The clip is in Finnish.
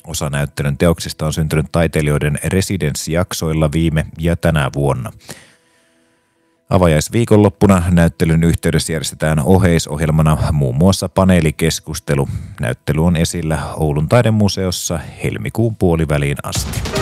Osa näyttelyn teoksista on syntynyt taiteilijoiden residenssijaksoilla viime ja tänä vuonna. Avajaisviikonloppuna näyttelyn yhteydessä järjestetään oheisohjelmana muun muassa paneelikeskustelu. Näyttely on esillä Oulun taidemuseossa helmikuun puoliväliin asti.